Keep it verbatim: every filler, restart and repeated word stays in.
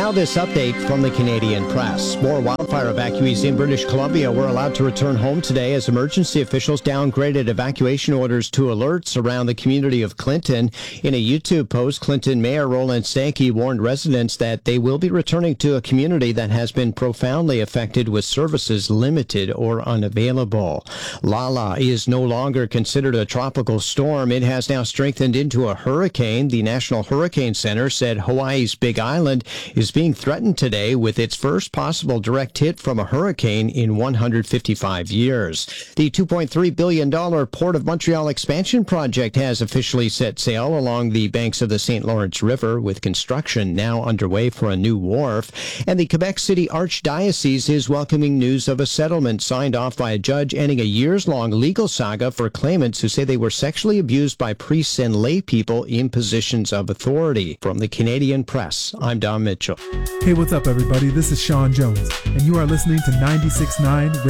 Now this update from the Canadian Press. More wildfire evacuees in British Columbia were allowed to return home today as emergency officials downgraded evacuation orders to alerts around the community of Clinton. In a YouTube post, Clinton Mayor Roland Sankey warned residents that they will be returning to a community that has been profoundly affected with services limited or unavailable. Lala is no longer considered a tropical storm. It has now strengthened into a hurricane. The National Hurricane Center said Hawaii's Big Island is being threatened today with its first possible direct hit from a hurricane in one hundred fifty-five years. The two point three billion dollars Port of Montreal expansion project has officially set sail along the banks of the Saint Lawrence River, with construction now underway for a new wharf. And the Quebec City Archdiocese is welcoming news of a settlement signed off by a judge ending a years-long legal saga for claimants who say they were sexually abused by priests and lay people in positions of authority. From the Canadian Press, I'm Don Mitchell. Hey, what's up, everybody? This is Sean Jones, and you are listening to ninety-six point nine